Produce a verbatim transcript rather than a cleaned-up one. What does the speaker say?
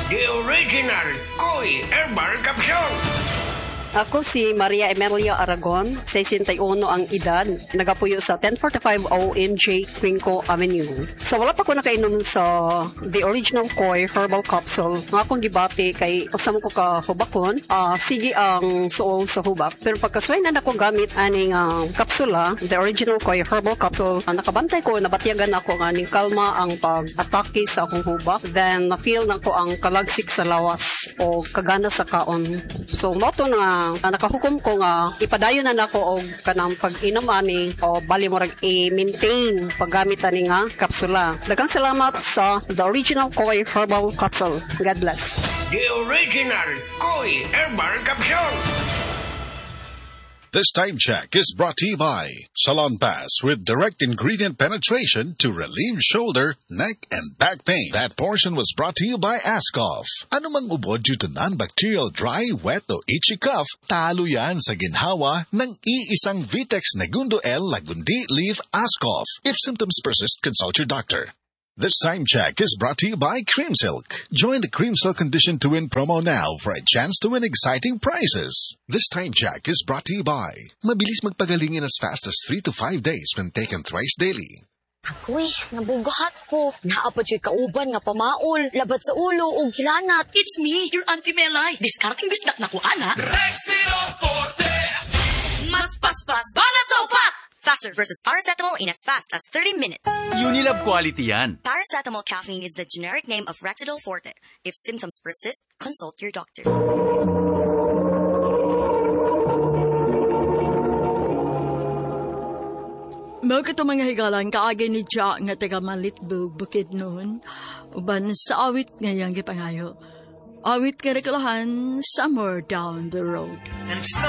The original Koi Herbal Capsule. Ako si Maria Emelia Aragon, sesenta y uno ang edad, nagapuyo sa ten forty-five O M J Quinco Avenue. So wala pa ko nakainom sa The Original Koi Herbal Capsule. Nga akong gibati kay usam ko ka hubakon, uh, sige ang suol sa hubak. Pero pagkasway na ako gamit aning uh, kapsula, The Original Koi Herbal Capsule, uh, nakabantay ko, nabatyagan ako nga ning kalma ang pag-atake sa akong hubak. Then na-feel na ko ang kalagsik sa lawas o kagana sa kaon. So moto na Uh, nakahukom ko nga ipadayon na nako og kanang pag-inom ani o bali mo rag i-maintain paggamit ani nga kapsula. Daghang salamat sa The Original Koi Herbal Capsule. God bless. The original Koi Herbal Capsule. This time check is brought to you by Salon Pass with direct ingredient penetration to relieve shoulder, neck, and back pain. That portion was brought to you by Ascoff. Ano mang ubod due to non-bacterial dry, wet, o itchy cough, talo yan sa ginhawa ng iisang Vitex Negundo L Lagundi Leaf Ascoff. If symptoms persist, consult your doctor. This time check is brought to you by Cream Silk. Join the Cream Silk Condition to Win promo now for a chance to win exciting prizes. This time check is brought to you by mabilis magpagaling in as fast as three to five days when taken thrice daily. Ako eh, nabugahat ko. Naapad siya kauban nga pamaol, labat sa ulo o gilanat. It's me, your Auntie Melay. Discarding bisnak na ko, ana. Rexidol Forte! Mas paspas, banat sa upat! Faster versus paracetamol in as fast as thirty minutes. Unilab quality yan. Paracetamol caffeine is the generic name of Rexidol Forte. If symptoms persist, consult your doctor. Mga ito mga higalang kaagay ni Jack nga taga Malitbog, Bukid noon. Uban sa awit ngayang gipangayo. Awit karikalahan somewhere down the road. And